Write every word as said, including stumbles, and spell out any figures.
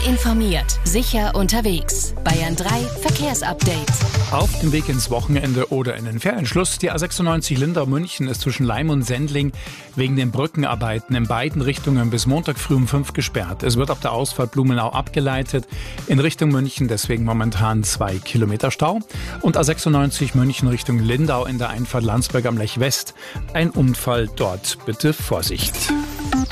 informiert, sicher unterwegs. Bayern drei Verkehrsupdate. Auf dem Weg ins Wochenende oder in den Ferienschluss. Die A sechsundneunzig Lindau-München ist zwischen Laim und Sendling wegen den Brückenarbeiten in beiden Richtungen bis Montag früh um fünf gesperrt. Es wird auf der Ausfahrt Blumenau abgeleitet. In Richtung München deswegen momentan zwei Kilometer Stau. Und A sechsundneunzig München Richtung Lindau in der Einfahrt Landsberg am Lech West. Ein Unfall dort. Bitte Vorsicht.